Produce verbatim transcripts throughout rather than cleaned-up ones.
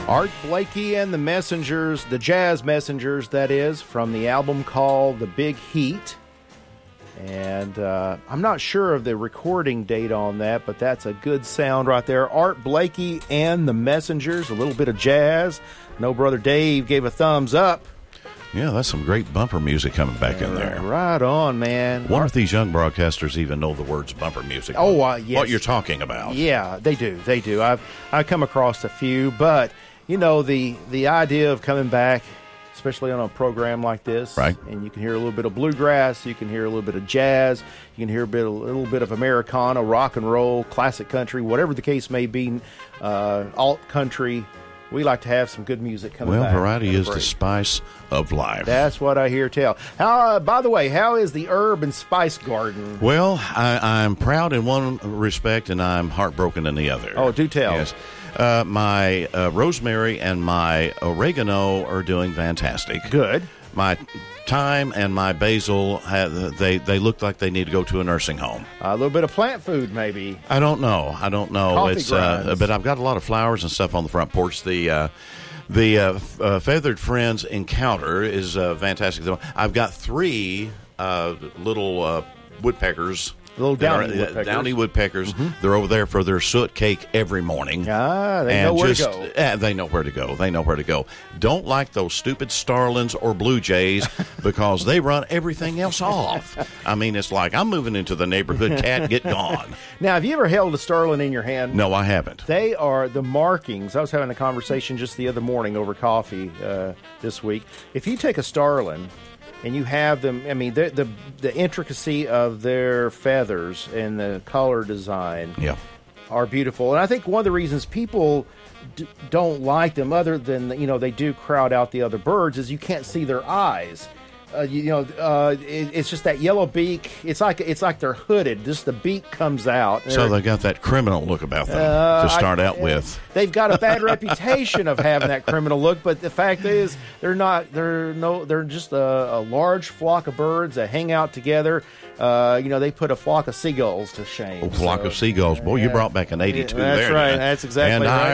Art Blakey and the Messengers, the Jazz Messengers, that is, from the album called The Big Heat. And uh, I'm not sure of the recording date on that, but that's a good sound right there. Art Blakey and the Messengers, a little bit of jazz. No Brother Dave gave a thumbs up. Yeah, that's some great bumper music coming back in there. Right on, man. Wonder if these young broadcasters even know the words bumper music. Oh, uh, yes. What you're talking about. Yeah, they do. They do. I've I've come across a few, but, you know, the, the idea of coming back, especially on a program like this, right? And you can hear a little bit of bluegrass, you can hear a little bit of jazz, you can hear a bit, a little bit of Americana, rock and roll, classic country, whatever the case may be, uh, alt country. We like to have some good music coming well, back. Well, variety is the spice of life. That's what I hear tell. How? Uh, by the way, how is the herb and spice garden? Well, I, I'm proud in one respect, and I'm heartbroken in the other. Oh, do tell. Yes. Uh, my uh, rosemary and my oregano are doing fantastic. Good. My thyme and my basil, have, they, they look like they need to go to a nursing home. A little bit of plant food, maybe. I don't know. I don't know. Coffee it's uh, But I've got a lot of flowers and stuff on the front porch. The uh, the uh, f- uh, Feathered Friends Encounter is uh, fantastic. I've got three uh, little uh, woodpeckers. Little downy are, woodpeckers. Downy woodpeckers. Mm-hmm. They're over there for their soot cake every morning. Ah, they know where just, to go. Uh, they know where to go. They know where to go. Don't like those stupid starlings or blue jays because they run everything else off. I mean, it's like I'm moving into the neighborhood. Cat, get gone. Now, have you ever held a starling in your hand? No, I haven't. They are the markings. I was having a conversation just the other morning over coffee uh, this week. If you take a starling and you have them, I mean, the, the the intricacy of their feathers and the color design yeah. are beautiful. And I think one of the reasons people d- don't like them, other than, you know, they do crowd out the other birds, is you can't see their eyes. Uh, you, you know, uh, it, it's just that yellow beak. It's like it's like they're hooded. Just the beak comes out. So they got that criminal look about them uh, to start I, out with. They've got a bad reputation of having that criminal look, but the fact is, they're not. They're no. They're just a, a large flock of birds that hang out together. Uh, you know, they put a flock of seagulls to shame. A flock so, of seagulls. Boy, yeah. you brought back an eighty-two yeah, that's there. Right. Man. That's exactly and right. And I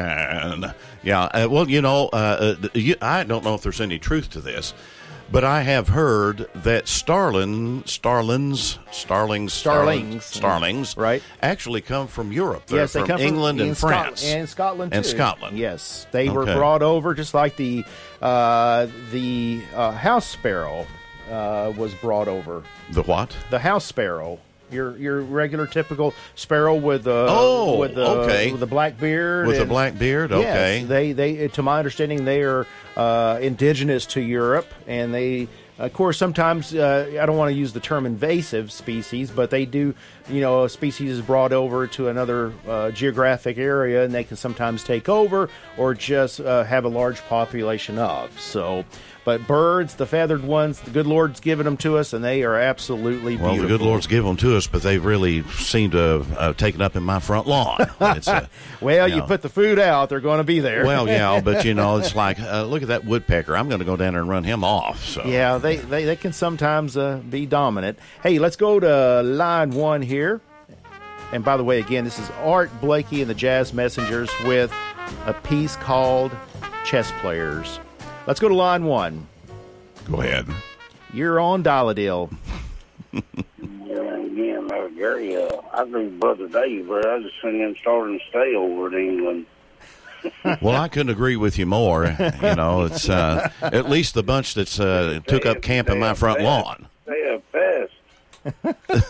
ran. Yeah. Uh, well, you know, uh, you, I don't know if there's any truth to this. But I have heard that starlin, starlings, starlings, starlings, starlings, right, actually come from Europe. They're yes, they from come England from, and Scotland, France and Scotland too. and Scotland. Yes, they okay. were brought over just like the uh, the uh, house sparrow uh, was brought over. The what? The house sparrow. Your your regular typical sparrow with the oh with the okay. with the black beard with and, the black beard. Okay, yes, they they to my understanding they are uh, indigenous to Europe, and they of course sometimes uh, I don't want to use the term invasive species, but they do, you know, a species is brought over to another uh, geographic area, and they can sometimes take over or just uh, have a large population of. So. But birds, the feathered ones, the good Lord's given them to us, and they are absolutely well, beautiful. Well, the good Lord's given them to us, but they really seem to have uh, taken up in my front lawn. It's, uh, well, you, you know. put the food out, they're going to be there. Well, yeah, but, you know, it's like, uh, look at that woodpecker. I'm going to go down there and run him off. So. Yeah, they, they, they can sometimes uh, be dominant. Hey, let's go to line one here. And by the way, again, this is Art Blakey and the Jazz Messengers with a piece called Chess Players. Let's go to line one. Go ahead. You're on Dial-A-Deal. Yeah, again, uh, Gary, uh, I agree with Brother Dave, but I just seen him starting to stay over in England. Well, I couldn't agree with you more. You know, it's uh, at least the bunch that's uh, took up camp in my front lawn. They have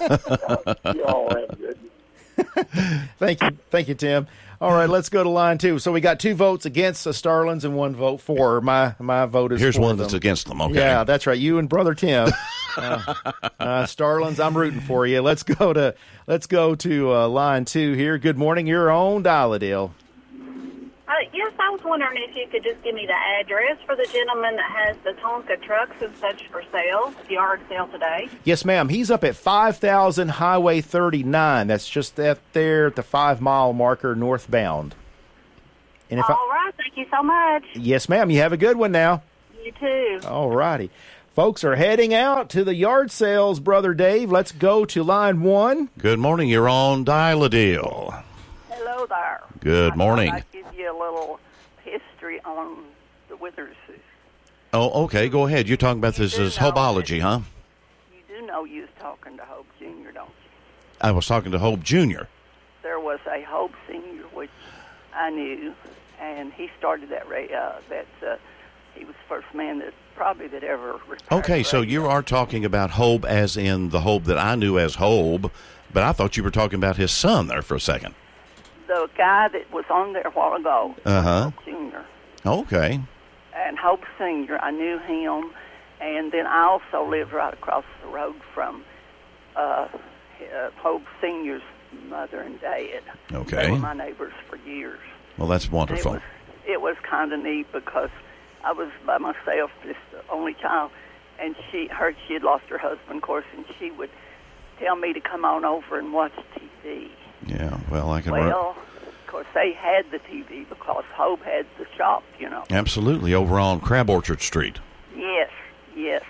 pest. You all have good. Thank you. Thank you, Tim. All right, let's go to line two. So we got two votes against the Starlings and one vote for. My my vote is Here's for one them. that's against them, okay? Yeah, that's right. You and Brother Tim. uh, uh, Starlings, I'm rooting for you. Let's go to let's go to uh, line two here. Good morning. You're on Dial-A-Deal. Uh, yes, I was wondering if you could just give me the address for the gentleman that has the Tonka trucks and such for sale, yard sale today. Yes, ma'am. He's up at five thousand Highway thirty-nine. That's just up there at the five-mile marker northbound. And if All I, right. Thank you so much. Yes, ma'am. You have a good one now. You too. All righty. Folks are heading out to the yard sales, Brother Dave. Let's go to line one. Good morning. You're on Dial-A-Deal. Hello there. Good morning. I thought I'd give you a little history on the Witherses. Oh, okay. Go ahead. You're talking about this do is know Hopeology, huh? You do know you was talking to Hope Junior, don't you? I was talking to Hope Junior There was a Hope Senior, which I knew, and he started that. Ra- uh, that uh, he was the first man that probably that ever. retired Okay, so radio. you are talking about Hope as in the Hope that I knew as Hope, but I thought you were talking about his son there for a second. The guy that was on there a while ago, Uh-huh. Hope Junior, Okay. and Hope Senior. I knew him, and then I also lived right across the road from uh, uh, Hope Senior's mother and dad. Okay. They were my neighbors for years. Well, that's It wonderful. was, it was kind of neat because I was by myself, just the only child, and she heard she had lost her husband, of course, and she would tell me to come on over and watch T V. Yeah, well, I can... re- Well, of course, they had the T V because Hope had the shop, you know. Absolutely, over on Crab Orchard Street. Yes, yes.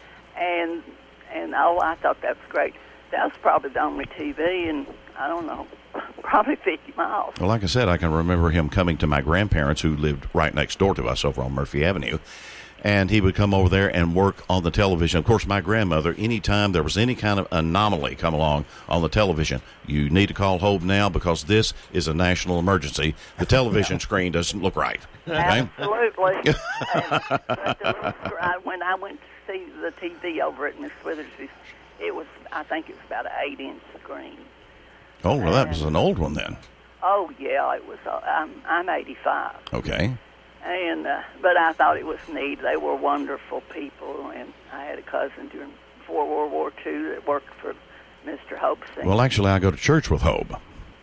And, and oh, I thought that was great. That was probably the only T V, and I don't know, probably fifty miles. Well, like I said, I can remember him coming to my grandparents who lived right next door to us over on Murphy Avenue. And he would come over there and work on the television. Of course, my grandmother, anytime there was any kind of anomaly come along on the television, you need to call Hope now because this is a national emergency. The television screen doesn't look right. Okay? Absolutely. and, but the, I- when I went to see the T V over at Miss Withers', it was, I think it was about an eight-inch screen. Oh, well, that was an old one then. Oh, yeah, it was. Uh, I'm, I'm eighty-five. Okay. And uh, but I thought it was neat. They were wonderful people, and I had a cousin during before World War Two that worked for Mister Hope Senior. Well, actually, I go to church with Hope,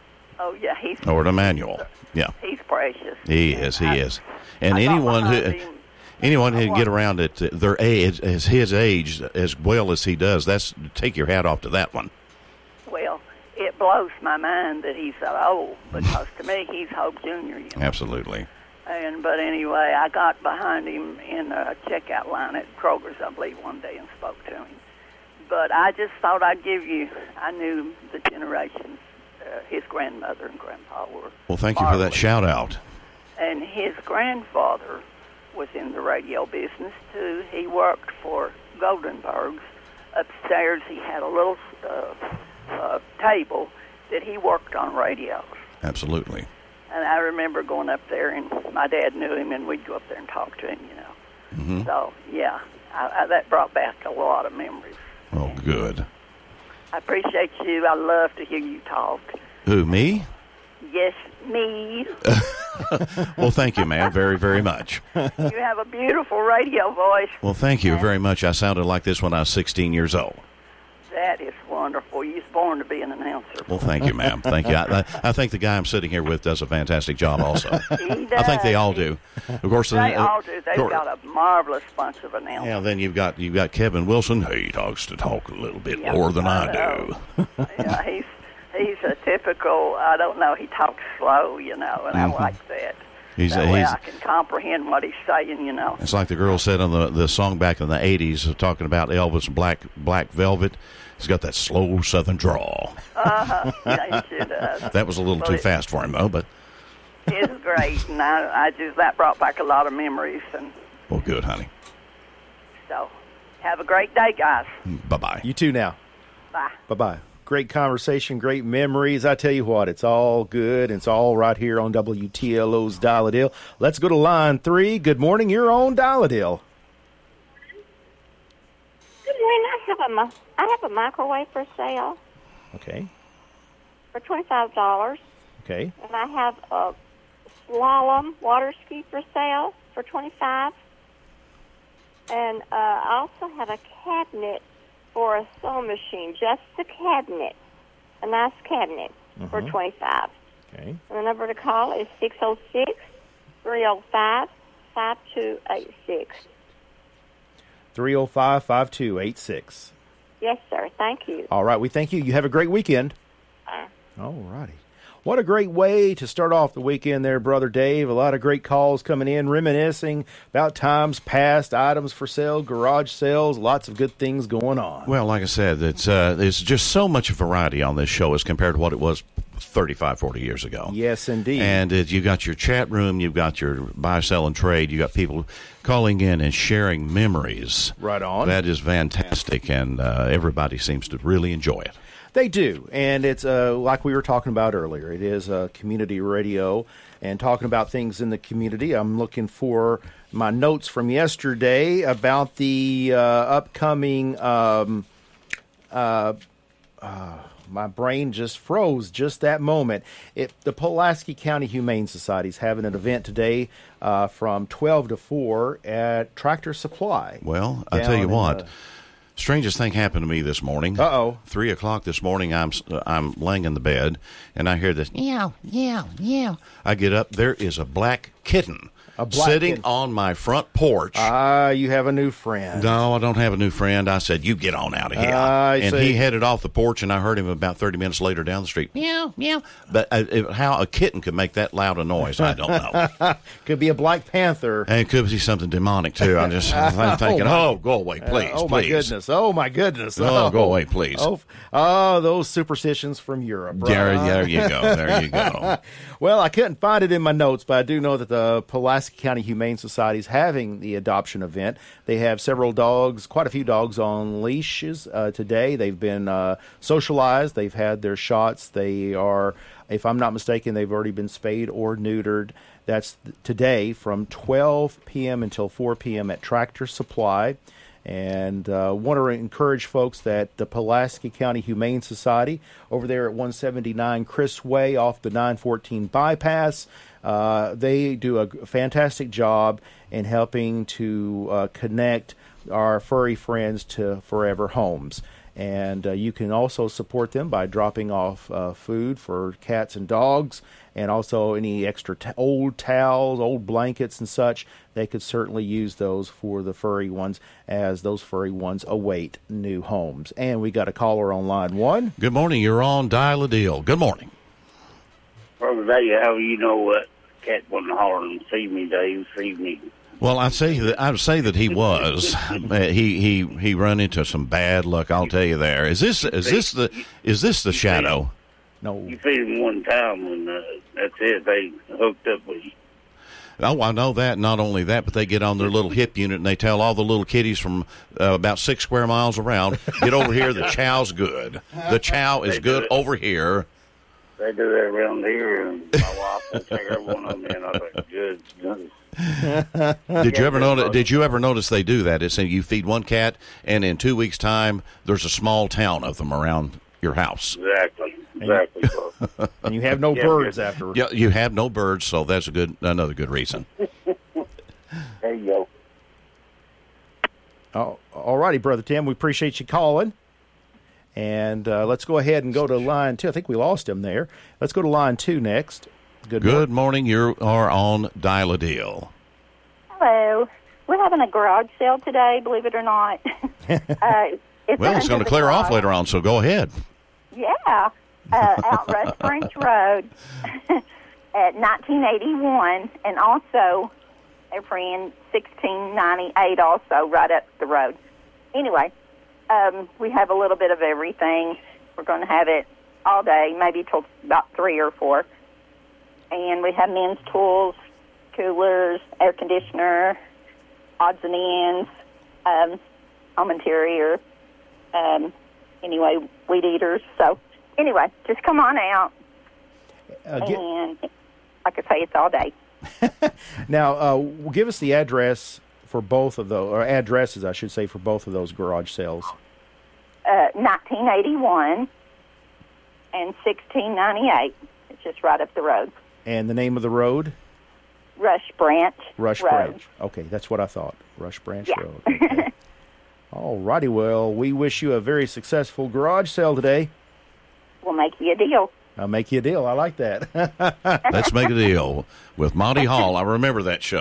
oh yeah, he's or at Emmanuel. Yeah, he's precious. he is, he I- is. And I thought anyone who... behind him- Anyone who can What? get around at their age, as his age, as well as he does, that's take your hat off to that one. Well, it blows my mind that he's so old because to me he's Hope Junior. You know? Absolutely. And but anyway, I got behind him in a checkout line at Kroger's, I believe, one day and spoke to him. But I just thought I'd give you. I knew the generations. Uh, his grandmother and grandpa were. Well, thank you for that marvelous. shout out. And his grandfather was in the radio business too. He worked for Goldenberg's. Upstairs, he had a little uh, uh, table that he worked on radios. Absolutely. And I remember going up there, and my dad knew him, and we'd go up there and talk to him, you know. Mm-hmm. So, yeah, I, I, that brought back a lot of memories. Oh, good. I appreciate you. I love to hear you talk. Who, me? Yes, me. Well, thank you, ma'am, very, very much. You have a beautiful radio voice. Well, thank you very much. I sounded like this when I was sixteen years old. That is wonderful. You was born to be an announcer. Well, thank you, ma'am. Thank you. I, I, I think the guy I'm sitting here with does a fantastic job also. He I think they does. all do. Of course, They uh, all do. They've course- got a marvelous bunch of announcers. Yeah, then you've got you've got Kevin Wilson. He talks to talk a little bit Yeah, more than I I do. Yeah, he's he's a typical. I don't know. He talks slow, you know, and I like that. Mm-hmm. He's- that way he's- I can comprehend what he's saying, you know. It's like the girl said on the, the song back in the eighties, talking about Elvis Black Black Velvet. He's got that slow Southern drawl. Uh-huh. Yeah, he sure does. That was a little Well, too it- fast for him, though. But It's great, and I, I just that brought back a lot of memories, and well, good, honey. so have a great day, guys. Bye bye. You too now. Bye. Bye-bye. Great conversation, great memories. I tell you what, it's all good. It's all right here on W T L O's Dial-A-Dale. Let's go to line three. Good morning. You're on Dial-A-Dale. Good morning. I have a mi- I have a microwave for sale Okay. for twenty-five dollars, Okay. and I have a slalom water ski for sale for twenty-five. And uh, I also have a cabinet for a sewing machine, just the cabinet, a nice cabinet for twenty-five. Okay. And the number to call is six oh six, three oh five, five two eight six. three oh five, five two eight six. Yes, sir. Thank you. All right. We thank you. You have a great weekend. Uh, All righty. What a great way to start off the weekend there, Brother Dave. A lot of great calls coming in, reminiscing about times past, items for sale, garage sales, lots of good things going on. Well, like I said, it's uh, there's just so much variety on this show as compared to what it was thirty-five, forty years ago. Yes, indeed. And uh, you got your chat room, you've got your buy, sell, and trade. You got people calling in and sharing memories. Right on. That is fantastic, and uh, everybody seems to really enjoy it. They do, and it's uh, like we were talking about earlier. It is a community radio, and talking about things in the community. I'm looking for my notes from yesterday about the uh, upcoming. Um, uh, uh, my brain just froze just that moment. It, the Pulaski County Humane Society is having an event today uh, from twelve to four at Tractor Supply. Well, I tell down you in, what. uh, Strangest thing happened to me this morning. Uh-oh. Three o'clock this morning, I'm I'm laying in the bed, and I hear this, meow, meow, meow. I get up, there is a black kitten A black sitting kitten. on my front porch. Ah, you have a new friend. No, I don't have a new friend. I said, you get on out of here. I and see. he headed off the porch, and I heard him about thirty minutes later down the street, meow, meow. But uh, if- how a kitten could make that loud a noise, I don't know. Could be a Black Panther. And it could be something demonic, too. I'm just I'm thinking, my- oh, go away, please, oh, my please. goodness. Oh, my goodness. Oh, go away, please. Oh, oh, those superstitions from Europe. Right? There, there you go. There you go. Well, I couldn't find it in my notes, but I do know that the Pulaski County Humane Society is having the adoption event. They have several dogs, quite a few dogs on leashes uh, today. They've been uh, socialized. They've had their shots. They are, if I'm not mistaken, they've already been spayed or neutered. That's th- today from twelve p.m. until four p.m. at Tractor Supply. And uh, want to encourage folks that the Pulaski County Humane Society over there at one seventy-nine Chris Way off the nine fourteen bypass, uh, they do a fantastic job in helping to uh, connect our furry friends to forever homes. And uh, you can also support them by dropping off uh, food for cats and dogs, and also any extra t- old towels, old blankets and such. They could certainly use those for the furry ones, as those furry ones await new homes. And we got a caller on line one. Good morning. You're on Dial a Deal. Good morning. Brother Dave, how you know what cat wasn't hollering, feed me, Dave, feed me. Well, I'd say that I'd say that he was. Uh, he he he run into some bad luck. I'll tell you there. Is this is this the is this the shadow? No. You feed them one time, and uh, that's it. They hooked up with you. Oh, I know that. Not only that, but they get on their little hip unit and they tell all the little kitties from uh, about six square miles around, get over here. The chow's good. The chow is They do good it. over here. They do that around here, and my wife will take every one of them in. I think, good. Did you ever notice? Did you ever notice they do that? It's saying you feed one cat, and in two weeks' time, there's a small town of them around your house. Exactly. Exactly. bro. And you have no Yeah, birds good. after. Yeah, you have no birds, so that's a good another good reason. There you go. Oh, all righty, Brother Tim. We appreciate you calling. And uh, let's go ahead and go to line two. I think we lost him there. Let's go to line two next. Good, Good morning. You are on Dial a Deal. Hello. We're having a garage sale today, believe it or not. uh, it's Well, it's under going to the clear off garage. later on, so go ahead. Yeah, uh, out Rush Branch Road at nineteen eighty-one, and also a friend sixteen ninety-eight, also right up the road. Anyway, um, we have a little bit of everything. We're going to have it all day, maybe till about three or four. And we have men's tools, coolers, air conditioner, odds and ends, um, home interior, um, anyway, weed eaters. So, anyway, just come on out. Uh, get- And, like I say, it's all day. now, uh, give us the address for both of those, or addresses, I should say, for both of those garage sales. Uh, nineteen eighty-one and sixteen ninety-eight. It's just right up the road. And the name of the road? Rush Branch Rush Road. Branch. Okay, that's what I thought. Rush Branch Yeah. Road. Okay. All righty. Well, we wish you a very successful garage sale today. We'll make you a deal. I'll make you a deal. I like that. Let's make a deal with Monty Hall. I remember that show.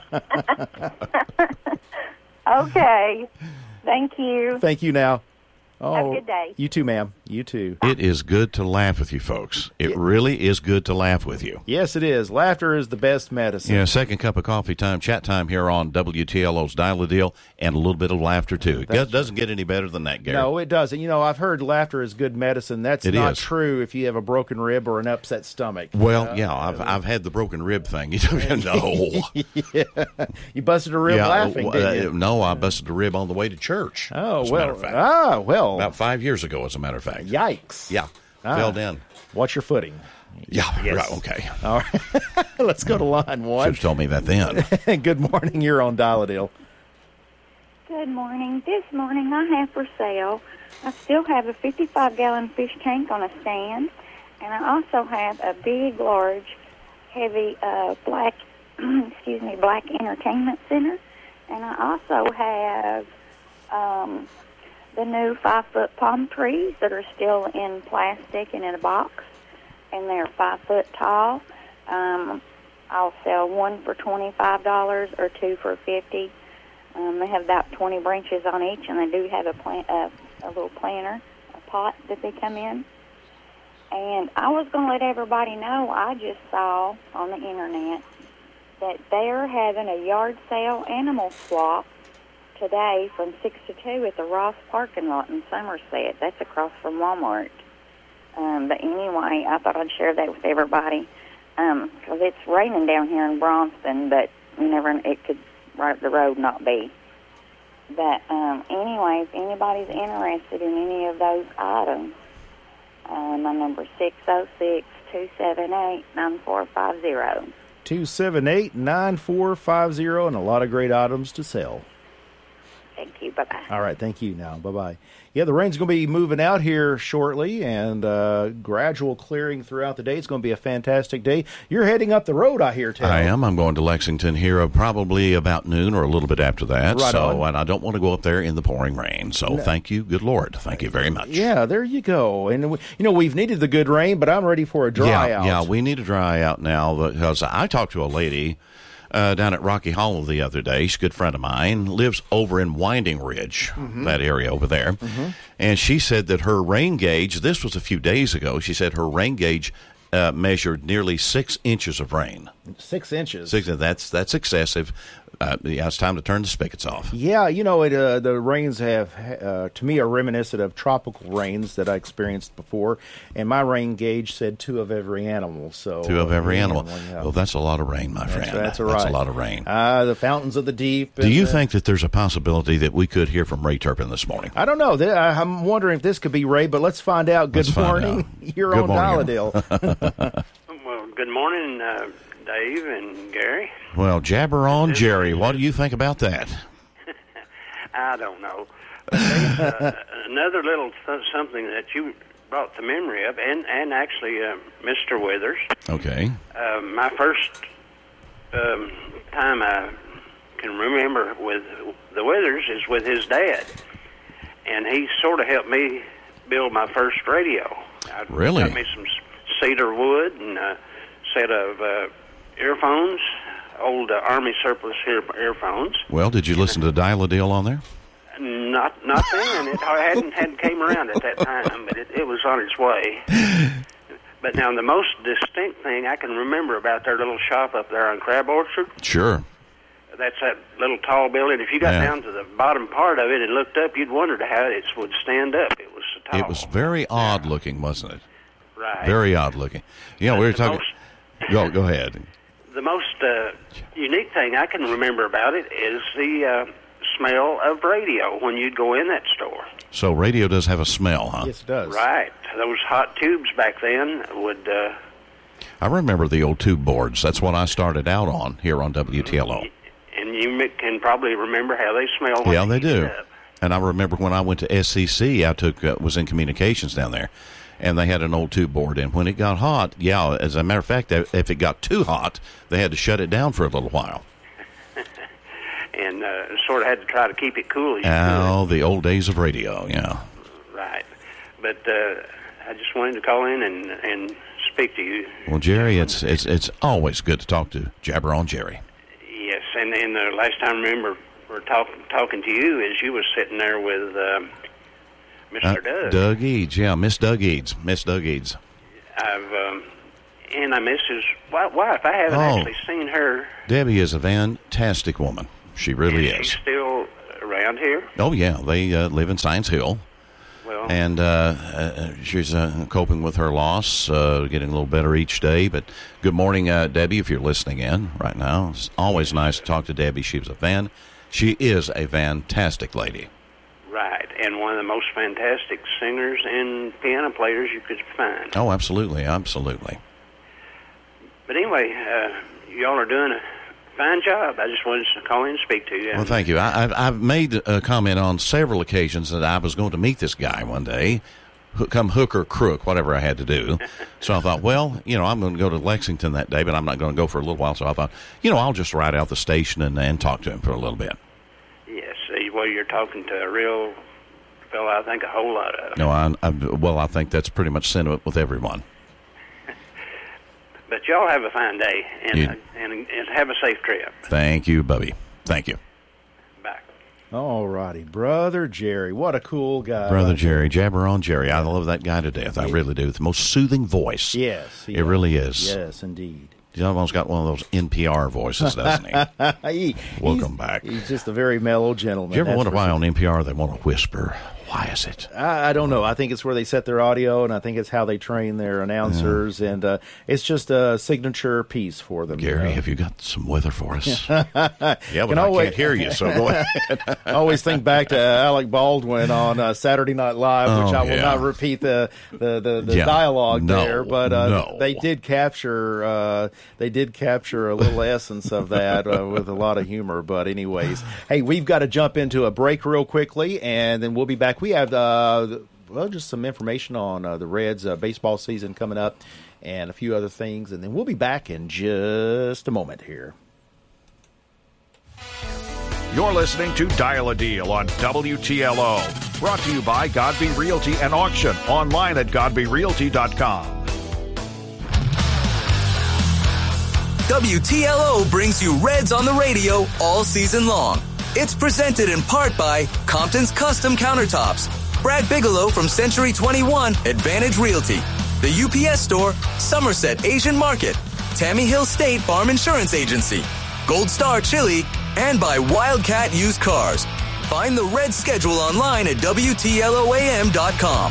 Okay. Thank you. Thank you now. Oh, Have a good day. You too, ma'am. You too. It is good to laugh with you folks. It really is good to laugh with you. Yes, it is. Laughter is the best medicine. Yeah, second cup of coffee time, chat time here on W T L O's Dial a Deal, and a little bit of laughter, too. It That's doesn't get any better than that, Gary. No, it doesn't. You know, I've heard laughter is good medicine. That's It not is. true if you have a broken rib or an upset stomach. Well, Uh, yeah, I've I've had the broken rib thing. You don't know. yeah. You busted a rib yeah, laughing, uh, didn't you? No, I busted a rib on the way to church. Oh, as a matter well. of fact. Ah, well. About five years ago, as a matter of fact. Yikes. Yeah, Ah. fell down. Watch your footing. Yeah, Yes. right, okay. All right. Let's go to line Should one. have told me that then. Good morning. You're on Dial-A-Deal. Good morning. This morning I have for sale, I still have a fifty-five gallon fish tank on a stand, and I also have a big, large, heavy uh, black, excuse me, black entertainment center, and I also have um, the new five-foot palm trees that are still in plastic and in a box, and they're five foot tall. Um, I'll sell one for twenty-five dollars or two for fifty dollars. Um, they have about twenty branches on each, and they do have a plant, uh, a little planter, a pot that they come in. And I was going to let everybody know, I just saw on the internet that they're having a yard sale animal swap today from six to two at the Ross parking lot in Somerset. That's across from Walmart. Um, but anyway, I thought I'd share that with everybody because it's raining down here in Bronson, but you never, it could right up the road not be. But um, anyway, if anybody's interested in any of those items, uh, my number is six oh six, two seven eight, nine four five zero. two seven eight, nine four five zero, and a lot of great items to sell. Thank you. Bye-bye. All right. Thank you now. Bye-bye. Yeah, the rain's going to be moving out here shortly, and uh, gradual clearing throughout the day. It's going to be a fantastic day. You're heading up the road, I hear, Ted. I am. I'm going to Lexington here uh, probably about noon or a little bit after that. Right so, on. and I don't want to go up there in the pouring rain. So, thank you, good Lord. Thank you very much. Yeah, there you go. And, we, you know, we've needed the good rain, but I'm ready for a dry yeah, out. Yeah, we need a dry out now because I talked to a lady uh, down at Rocky Hollow the other day. She's a good friend of mine, lives over in Winding Ridge, Mm-hmm. that area over there. Mm-hmm. And she said that her rain gauge, this was a few days ago, she said her rain gauge uh, measured nearly six inches of rain. Six inches. Six, that's, that's excessive. Uh, yeah, it's time to turn the spigots off. Yeah, you know, it, uh, the rains have, uh, to me, are reminiscent of tropical rains that I experienced before, and my rain gauge said two of every animal. So Two of every uh, animal. yeah. Well, that's a lot of rain, my That's, friend. that's, That's right. a lot of rain. Uh, the fountains of the deep. Do and, you uh, think that there's a possibility that we could hear from Ray Turpin this morning? I don't know. Th- I- I'm wondering if this could be Ray, but let's find out. Good Let's find morning. out. You're Good on morning. Dial-A-Deal. Well, good morning, uh, Dave and Gary. Well, jabber on, Jerry. What do you think about that? I don't know. But there's, uh, another little th- something that you brought to memory of, and, and actually uh, Mister Withers. Okay. Uh, my first um, time I can remember with the Withers is with his dad. And he sort of helped me build my first radio. I Really? Got me some cedar wood and a set of uh, earphones, old uh, Army surplus ear- earphones. Well, did you listen to Dial a Deal on there? Not, not then. It hadn't hadn't came around at that time, but it, it was on its way. But now the most distinct thing I can remember about their little shop up there on Crab Orchard, Sure. that's that little tall building. If you got Yeah. down to the bottom part of it and looked up, you'd wondered how it would stand up. It was so tall. It was very odd looking, wasn't it? right. Very odd looking. Yeah, we were The talking. most- Go, go ahead. The most uh, unique thing I can remember about it is the uh, smell of radio when you'd go in that store. So radio does have a smell, huh? Yes, it does. Right. Those hot tubes back then would... Uh, I remember the old tube boards. That's what I started out on here on W T L O. and you mi- can probably remember how they smell. When Yeah, they heat do. up. And I remember when I went to S C C, I took uh, was in communications down there, and they had an old tube board. And when it got hot, yeah, as a matter of fact, if it got too hot, they had to shut it down for a little while. And uh, sort of had to try to keep it cool. As you Oh, the old days of radio, yeah. could. Right. But uh, I just wanted to call in and, and speak to you. Well, Jerry, it's it's it's always good to talk to Jabber on Jerry. Yes, and, and the last time I remember we're talk, talking to you is you was sitting there with um, Mister Uh, Doug. Doug Eads, yeah, Miss Doug Eads, Miss Doug Eads. I've um, and I miss his wi- wife. I haven't Oh. actually seen her. Debbie is a fantastic woman. She really She's is. still around here. Oh yeah, they uh, live in Science Hill. Well, And uh, uh, she's uh, coping with her loss, uh, getting a little better each day. But good morning, uh, Debbie, if you're listening in right now. It's always nice to talk to Debbie. She was a fan. She is a fantastic lady. right, and one of the most fantastic singers and piano players you could find. Oh, absolutely, absolutely. But anyway, uh, y'all are doing a fine job. I just wanted to call in and speak to you. Well, thank you. I, I've, I've made a comment on several occasions that I was going to meet this guy one day, ho- come hook or crook, whatever I had to do. So I thought, well, you know, I'm going to go to Lexington that day, but I'm not going to go for a little while. So I thought, you know, I'll just ride out the station and, and talk to him for a little bit. Yes, uh, well, you're talking to a real fellow I think a whole lot of. No, I, I, well, I think that's pretty much sentiment with everyone. But y'all have a fine day, and, You- uh, and, and have a safe trip. Thank you, Bubby. Thank you. Bye. All righty. Brother Jerry. What a cool guy. Brother Jerry, Jabber on Jerry. I love that guy to death. I really do. The most soothing voice. Yes. It really is. Yes, indeed. He's almost got one of those N P R voices, doesn't he? he Welcome he's, back. He's just a very mellow gentleman. Do you ever that's wonder for why sure. on N P R they want to whisper? Why is it? I, I don't know. I think it's where they set their audio, and I think it's how they train their announcers, and uh, it's just a signature piece for them. Gary, you know? have you got some weather for us? yeah, but Can I always- can't hear you, so go ahead. I always think back to Alec Baldwin on uh, Saturday Night Live, which Oh, I will yeah. not repeat the the, the, the Yeah. dialogue No, there, but uh, no. they did capture uh, they did capture a little essence of that uh, with a lot of humor. But anyways, hey, we've got to jump into a break real quickly, and then we'll be back. We have uh, well, just some information on uh, the Reds uh, baseball season coming up, and a few other things, and then we'll be back in just a moment here. You're listening to Dial a Deal on W T L O. Brought to you by Godby Realty and Auction. Online at godby realty dot com. W T L O brings you Reds on the radio all season long. It's presented in part by Compton's Custom Countertops, Brad Bigelow from Century twenty-one Advantage Realty, the U P S Store, Somerset Asian Market, Tammy Hill State Farm Insurance Agency, Gold Star Chili, and by Wildcat Used Cars. Find the Red schedule online at W T L O A M dot com.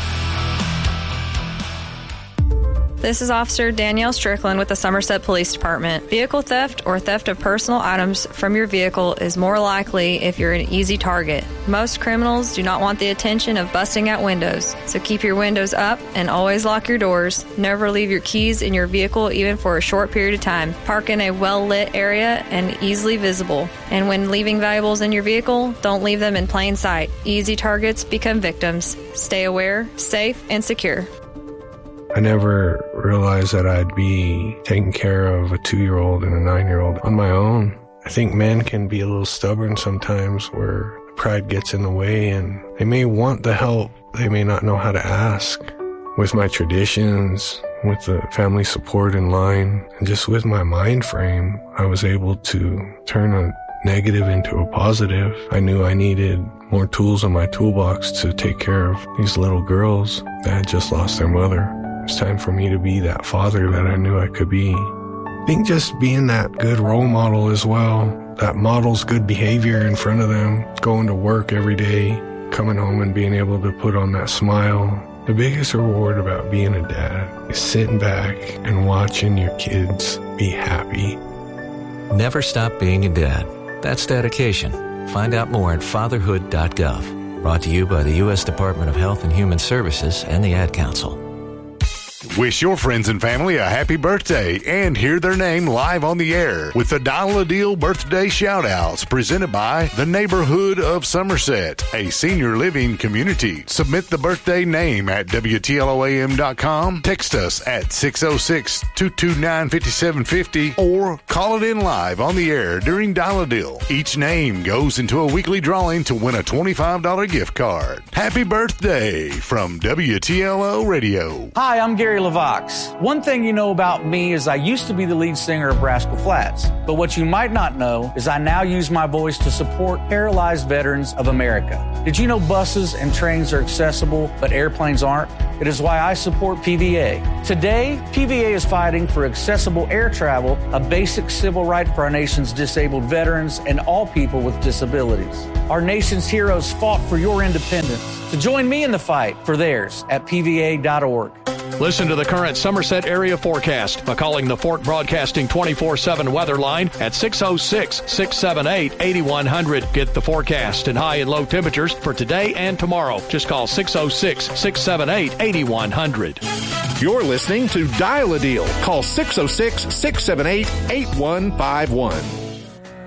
This is Officer Danielle Strickland with the Somerset Police Department. Vehicle theft or theft of personal items from your vehicle is more likely if you're an easy target. Most criminals do not want the attention of busting out windows, so keep your windows up and always lock your doors. Never leave your keys in your vehicle even for a short period of time. Park in a well-lit area and easily visible. And when leaving valuables in your vehicle, don't leave them in plain sight. Easy targets become victims. Stay aware, safe, and secure. I never realized that I'd be taking care of a two-year-old and a nine-year-old on my own. I think men can be a little stubborn sometimes where pride gets in the way and they may want the help. They may not know how to ask. With my traditions, with the family support in line, and just with my mind frame, I was able to turn a negative into a positive. I knew I needed more tools in my toolbox to take care of these little girls that had just lost their mother. It's time for me to be that father that I knew I could be. I think just being that good role model as well, that models good behavior in front of them, going to work every day, coming home and being able to put on that smile. The biggest reward about being a dad is sitting back and watching your kids be happy. Never stop being a dad. That's dedication. Find out more at fatherhood dot gov. Brought to you by the U S Department of Health and Human Services and the Ad Council. Wish your friends and family a happy birthday and hear their name live on the air with the Dial a Deal birthday shout-outs presented by the Neighborhood of Somerset, a senior living community. Submit the birthday name at W T L O A M dot com, text us at six oh six, two two nine, five seven five oh, or call it in live on the air during Dial a Deal. Each name goes into a weekly drawing to win a twenty-five dollars gift card. Happy birthday from W T L O Radio. Hi, I'm Gary Gary LaVox. One thing you know about me is I used to be the lead singer of Rascal Flatts. But what you might not know is I now use my voice to support paralyzed veterans of America. Did you know buses and trains are accessible, but airplanes aren't? It is why I support P V A. Today, P V A is fighting for accessible air travel, a basic civil right for our nation's disabled veterans and all people with disabilities. Our nation's heroes fought for your independence. So join me in the fight for theirs at P V A dot org. Listen to the current Somerset area forecast by calling the Fort Broadcasting twenty-four seven weather line at six oh six, six seven eight, eight one zero zero. Get the forecast and high and low temperatures for today and tomorrow. Just call six oh six, six seven eight, eight one zero zero. You're listening to Dial a Deal. Call six oh six, six seven eight, eight one five one.